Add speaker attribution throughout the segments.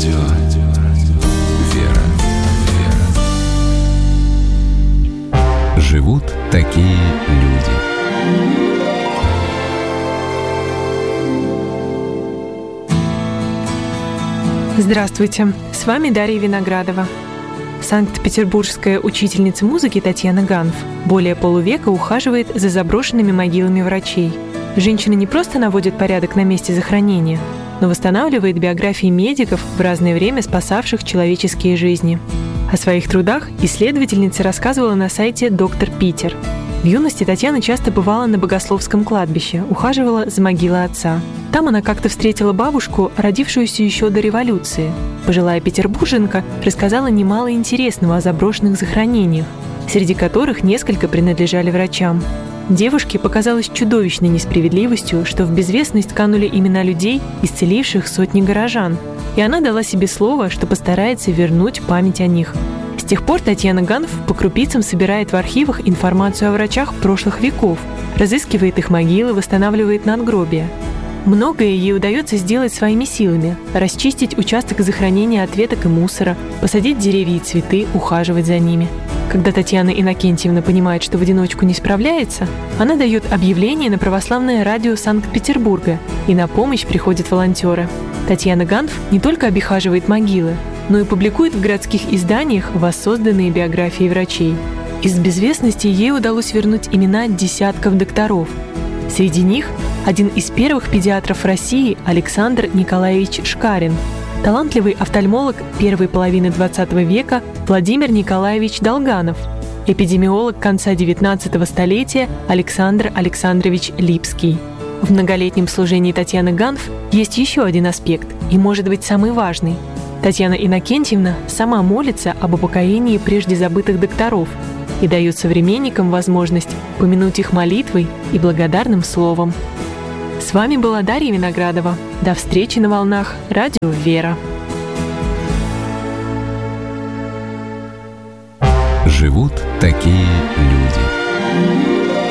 Speaker 1: Радио «Вера». Живут такие люди.
Speaker 2: Здравствуйте, с вами Дарья Виноградова. Санкт-петербургская учительница музыки Татьяна Ганф более полувека ухаживает за заброшенными могилами врачей. Женщина не просто наводит порядок на месте захоронения, но восстанавливает биографии медиков, в разное время спасавших человеческие жизни. О своих трудах исследовательница рассказывала на сайте «Доктор Питер». В юности Татьяна часто бывала на Богословском кладбище, ухаживала за могилой отца. Там она как-то встретила бабушку, родившуюся еще до революции. Пожилая петербурженка рассказала немало интересного о заброшенных захоронениях, среди которых несколько принадлежали врачам. Девушке показалось чудовищной несправедливостью, что в безвестность канули имена людей, исцеливших сотни горожан. И она дала себе слово, что постарается вернуть память о них. С тех пор Татьяна Ганф по крупицам собирает в архивах информацию о врачах прошлых веков, разыскивает их могилы, восстанавливает надгробия. Многое ей удается сделать своими силами: расчистить участок захоронения от веток и мусора, посадить деревья и цветы, ухаживать за ними. Когда Татьяна Иннокентьевна понимает, что в одиночку не справляется, она дает объявление на православное радио Санкт-Петербурга, и на помощь приходят волонтеры. Татьяна Ганф не только обихаживает могилы, но и публикует в городских изданиях воссозданные биографии врачей. Из безвестности ей удалось вернуть имена десятков докторов. Среди них один из первых педиатров России Александр Николаевич Шкарин, талантливый офтальмолог первой половины XX века Владимир Николаевич Долганов, эпидемиолог конца XIX столетия Александр Александрович Липский. В многолетнем служении Татьяны Ганф есть еще один аспект, и, может быть, самый важный. Татьяна Иннокентьевна сама молится об упокоении прежде забытых докторов и дает современникам возможность помянуть их молитвой и благодарным словом. С вами была Дарья Виноградова. До встречи на волнах Радио «Вера».
Speaker 1: Живут такие люди.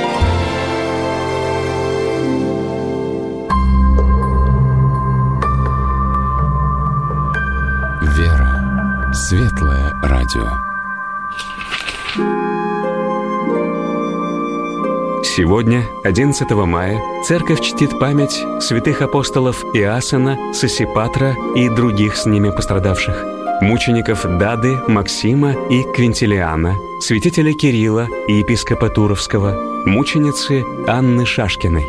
Speaker 1: «Вера» — светлое радио.
Speaker 3: Сегодня, 11 мая, Церковь чтит память святых апостолов Иоасена, Сосипатра и других с ними пострадавших, мучеников Дады, Максима и Квинтилиана, святителя Кирилла и епископа Туровского, мученицы Анны Шашкиной.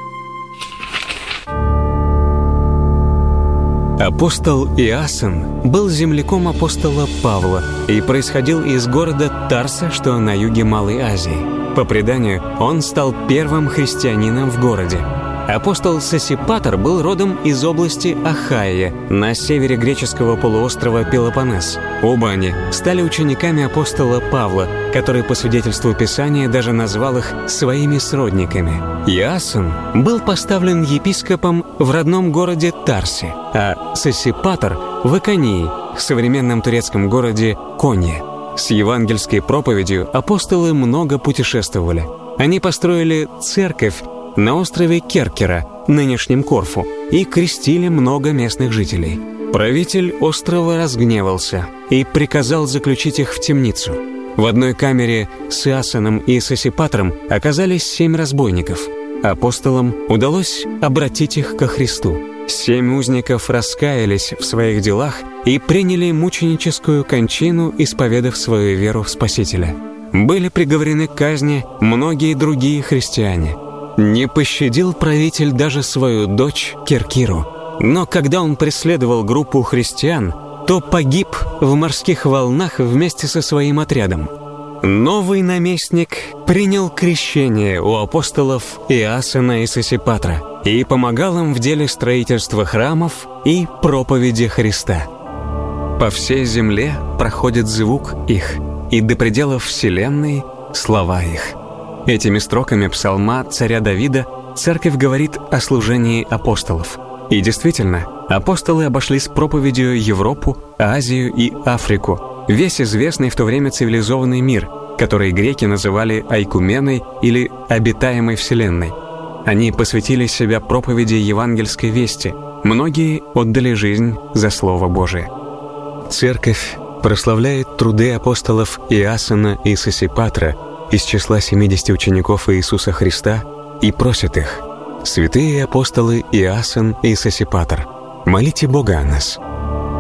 Speaker 3: Апостол Иоасен был земляком апостола Павла и происходил из города Тарса, что на юге Малой Азии. По преданию, он стал первым христианином в городе. Апостол Сосипатр был родом из области Ахайя, на севере греческого полуострова Пелопоннес. Оба они стали учениками апостола Павла, который, по свидетельству Писания, даже назвал их своими сродниками. Иоасен был поставлен епископом в родном городе Тарсе, а Сосипатр — в Иконии, в современном турецком городе Конья. С евангельской проповедью апостолы много путешествовали. Они построили церковь на острове Керкера, нынешнем Корфу, и крестили много местных жителей. Правитель острова разгневался и приказал заключить их в темницу. В одной камере с Иоасеном и Сосипатром оказались 7 разбойников. Апостолам удалось обратить их ко Христу. 7 узников раскаялись в своих делах и приняли мученическую кончину, исповедав свою веру в Спасителя. Были приговорены к казни многие другие христиане. Не пощадил правитель даже свою дочь Киркиру. Но когда он преследовал группу христиан, то погиб в морских волнах вместе со своим отрядом. Новый наместник принял крещение у апостолов Иоасена и Сосипатра и помогал им в деле строительства храмов и проповеди Христа. По всей земле проходит звук их, и до пределов вселенной слова их. Этими строками псалма царя Давида церковь говорит о служении апостолов. И действительно, апостолы обошли с проповедью Европу, Азию и Африку, весь известный в то время цивилизованный мир, который греки называли Айкуменой или обитаемой вселенной. Они посвятили себя проповеди евангельской вести, Многие отдали жизнь за Слово Божие. Церковь прославляет труды апостолов Иасона и Сосипатра из числа 70 учеников Иисуса Христа и просит их: «Святые апостолы Иасон и Сосипатр, молите Бога о нас».